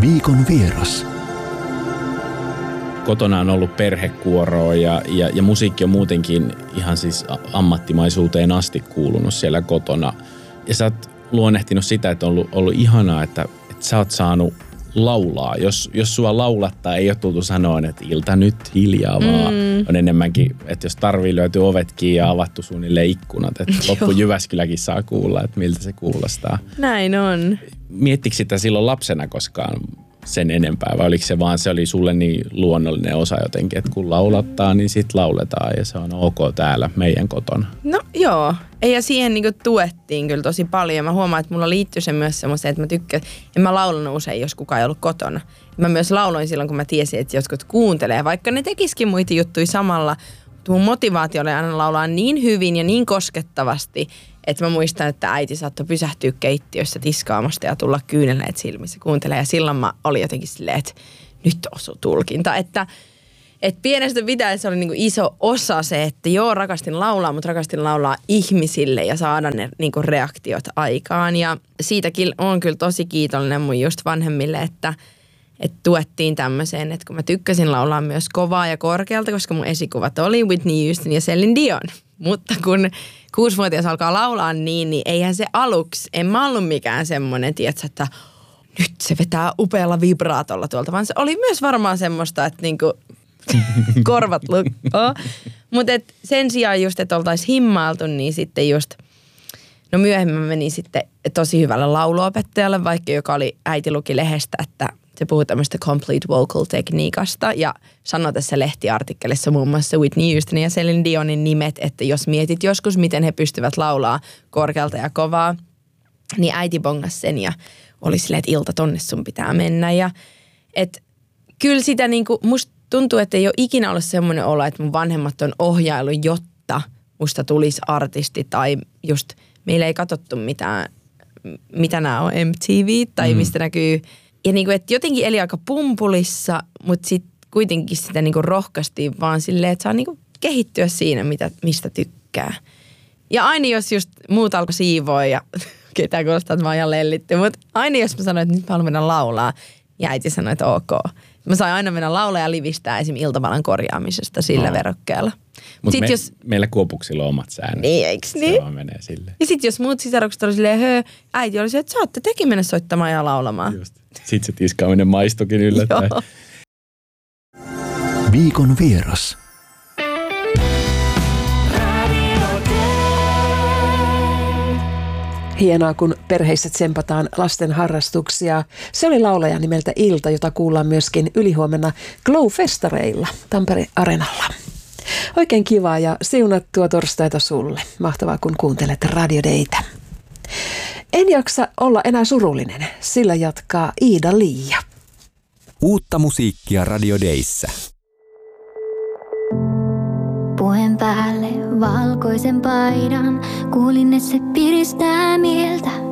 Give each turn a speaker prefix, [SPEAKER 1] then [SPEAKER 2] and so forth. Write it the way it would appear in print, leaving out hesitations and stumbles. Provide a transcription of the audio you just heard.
[SPEAKER 1] Viikon vieras.
[SPEAKER 2] Kotona on ollut perhekuoroa ja musiikki on muutenkin ihan siis ammattimaisuuteen asti kuulunut siellä kotona. Ja sä oot luonnehtinut sitä, että on ollut ihanaa, että sä oot saanut laulaa. Jos sua laulattaa, ei ole tultu sanoa, että ilta nyt hiljaa, vaan on enemmänkin, että jos tarvii löytyy ovet kiinni ja avattu suunnilleen ikkunat, että loppu Jyväskyläkin saa kuulla, että miltä se kuulostaa.
[SPEAKER 3] Näin on.
[SPEAKER 2] Miettikö sitä silloin lapsena koskaan sen enempää, vai oliko se vaan, se oli sulle niin luonnollinen osa jotenkin, että kun laulattaa, niin sit lauletaan ja se on ok täällä meidän kotona?
[SPEAKER 3] No joo, ja siihen niinku tuettiin kyllä tosi paljon. Mä huomaan, että mulla liittyy se myös semmoiseen, että mä tykkään, en mä laulanut usein, jos kukaan ei ollut kotona. Mä myös lauloin silloin, kun mä tiesin, että jotkut kuuntelee, vaikka ne tekisikin muita juttuja samalla. Mun motivaatio oli aina laulaa niin hyvin ja niin koskettavasti, että mä muistan, että äiti saattoi pysähtyä keittiössä tiskaamasta ja tulla kyyneleet silmissä kuuntelee. Ja silloin mä olin jotenkin silleen, että nyt osui tulkinta. Että pienestä pitäen se oli niinku iso osa se, että joo, rakastin laulaa, mutta rakastin laulaa ihmisille ja saada ne niinku reaktiot aikaan. Ja siitäkin on kyllä tosi kiitollinen mun just vanhemmille, että tuettiin tämmöiseen, että kun mä tykkäsin laulaa myös kovaa ja korkealta, koska mun esikuvat oli Whitney Houston ja Celine Dion. Mutta kun 6-vuotias alkaa laulaa niin eihän se aluksi, en mä ollut mikään semmoinen, tietsä, että nyt se vetää upealla vibraatolla tuolta, vaan se oli myös varmaan semmoista, että niinku korvat lukkoo. Mutta sen sijaan just, että oltaisiin himmailtu, niin sitten just, no myöhemmin menin sitten tosi hyvälle lauluopettajalle, vaikka joka oli äiti luki lehdestä, että se puhui tämmöistä complete vocal tekniikasta ja sanoi tässä lehtiartikkelissa muun muassa Whitney Houston ja Celine Dionin nimet, että jos mietit joskus, miten he pystyvät laulaa korkealta ja kovaa, niin äiti bongasi sen ja oli silleen, että ilta tonne sun pitää mennä. Ja että kyllä sitä niinku, musta tuntuu, että ei ole ikinä ollut semmoinen olo, että mun vanhemmat on ohjailu, jotta musta tulisi artisti tai just meillä ei katsottu mitään, mitä nämä on MTV tai mistä näkyy. Ja niinku, että jotenkin eli aika pumpulissa, mutta sitten kuitenkin sitä niinku rohkaistiin vaan silleen, että saa niinku kehittyä siinä, mistä tykkää. Ja aina jos just muut alkoi siivoa ja ketään kuulostaa, että mä oon ihan lellitty, mutta aina jos mä sanoin, että nyt mä haluan mennä laulaa, ja äiti sanoi, että ok. Mä sain aina mennä laulaa ja livistää esim. Iltavallan korjaamisesta sillä verokkeella.
[SPEAKER 2] Mutta meillä Kuopuksilla on omat säännöt.
[SPEAKER 3] Niin, eiks niin?
[SPEAKER 2] Se vaan menee silleen.
[SPEAKER 3] Ja sitten jos muut sisarukset oli silleen, äiti oli se, että saatte tekin mennä soittamaan ja laulamaan.
[SPEAKER 2] Just. Sitten se tiskaaminen maistukin yllättäen.
[SPEAKER 1] Viikon vieras.
[SPEAKER 4] Hienoa, kun perheissä tsempataan lasten harrastuksia. Se oli laulaja nimeltä Ilta, jota kuullaan myöskin ylihuomenna Glow-festareilla Tampere Areenalla. Oikein kivaa ja siunattua torstaita sulle. Mahtavaa, kun kuuntelet Radio Daytä. En jaksa olla enää surullinen, sillä jatkaa Iida Liia.
[SPEAKER 5] Uutta musiikkia Radio Dayssä.
[SPEAKER 6] Puen päälle valkoisen paidan, kuulin, että se piristää mieltä.